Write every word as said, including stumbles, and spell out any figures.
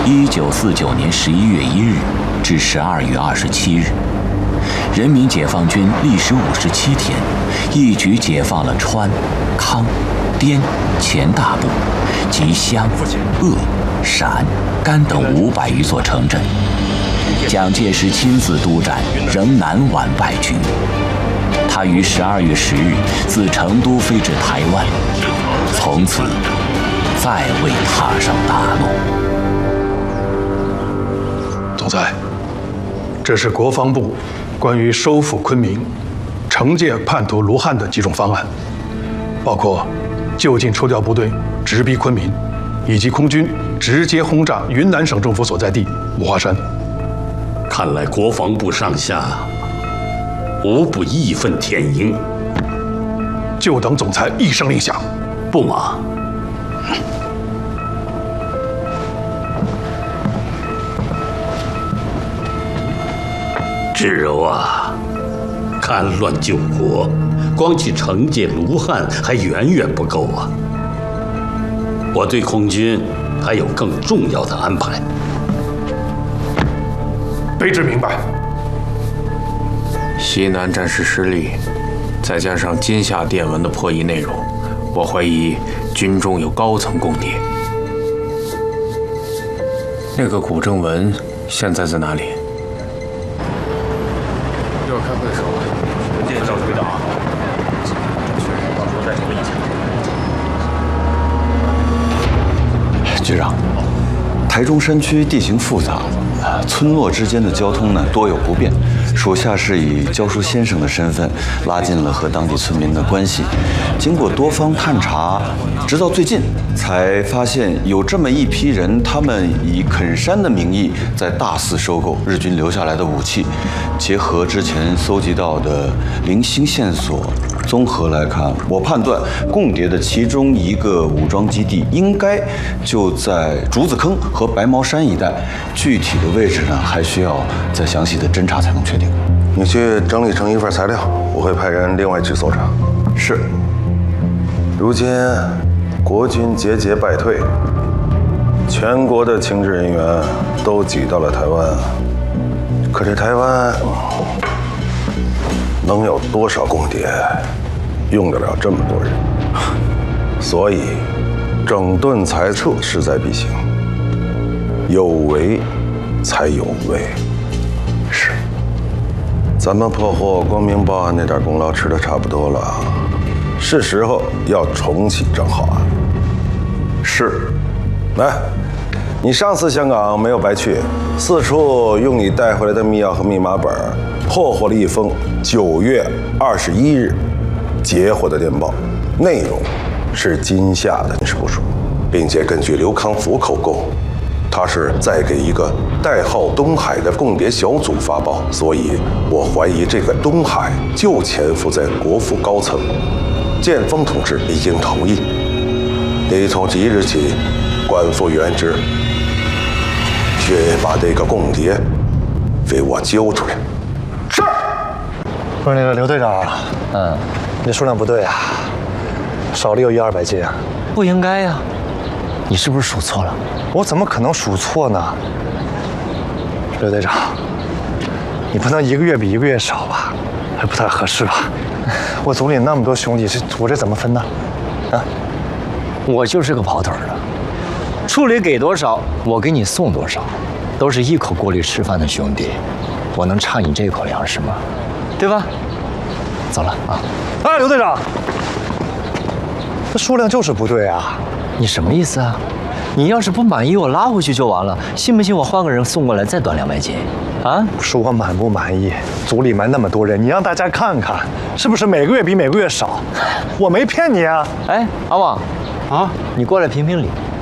一九四九年十一月一日至十二月二十七日，人民解放军历时五十七天，一举解放了川、康、滇黔大部及湘、鄂、陕、甘等五百余座城镇。蒋介石亲自督战，仍难挽败局。他于十二月十日自成都飞至台湾，从此再未踏上大陆。 总裁，这是国防部关于收复昆明、惩戒叛徒卢汉的几种方案，包括就近抽调部队直逼昆明，以及空军直接轰炸云南省政府所在地五华山。 看来国防部上下无不义愤填膺， 就等总裁一声令下。 不嘛。志柔啊，戡乱救国，光去惩戒卢汉还远远不够啊！我对空军还有更重要的安排。 卑职明白。 西南战事失利，再加上今夏电文的破译内容，我怀疑军中有高层共谍。那个古正文现在在哪里？一会儿开会的时候，文件照回档啊。到时候再说一下。 局长，台中山区地形复杂，村落之间的交通呢多有不便。属下是以教书先生的身份拉近了和当地村民的关系。经过多方探查，直到最近才发现有这么一批人，他们以垦山的名义在大肆收购日军留下来的武器。结合之前搜集到的零星线索，综合来看，我判断共谍的其中一个武装基地应该就在竹子坑和白毛山一带，具体的位置呢还需要再详细的侦查才能确定。 你去整理成一份材料，我会派人另外去搜查。 是。 如今国军节节败退，全国的情治人员都挤到了台湾，可这台湾能有多少共谍用得了这么多人？所以整顿裁撤势在必行，有为才有为。是，咱们破获光明报案那点功劳吃得差不多了，是时候要重启账号案。是，来，你上次香港没有白去，四处用你带回来的密钥和密码本，破获了一封九月二十一日截获的电报，内容是今夏的军事部署，并且根据刘康福口供，他是在给一个代号东海的共谍小组发报，所以我怀疑这个东海就潜伏在国府高层。建峰同志已经同意，你从即日起官复原职，去把这个共谍给我揪出来。是。 不是那个刘队长，嗯，你数量不对啊，少了有一二百斤啊。 不应该呀，你是不是数错了？ 我怎么可能数错呢？刘队长，你不能一个月比一个月少吧？还不太合适吧？我组里那么多兄弟，这我这怎么分呢？啊， 我就是个跑腿的，处里给多少，我给你送多少，都是一口锅里吃饭的兄弟，我能差你这口粮食吗？对吧？走了啊！ 哎，刘队长，这数量就是不对啊！ 你什么意思啊？你要是不满意，我拉回去就完了。信不信我换个人送过来再短两百斤？啊？ 说我满不满意？组里面那么多人，你让大家看看，是不是每个月比每个月少？我没骗你啊！ 哎，阿旺，啊，你过来评评理。